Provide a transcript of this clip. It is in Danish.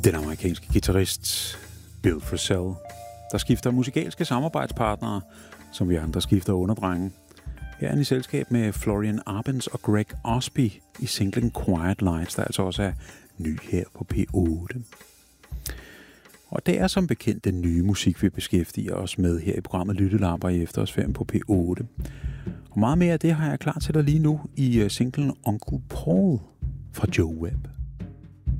Den amerikanske guitarist Bill Frisell, der skifter musikalske samarbejdspartnere, som vi andre skifter underdrenge. Her er han i selskab med Florian Arbenz og Greg Osby i singlen Quiet Lights, der altså også er ny her på P8. Og det er som bekendt den nye musik, vi beskæftiger os med her i programmet Lyttelapper i efterårsferien på P8. Og meget mere af det har jeg klar til dig lige nu i singlen Uncle Paul fra Joe Webb.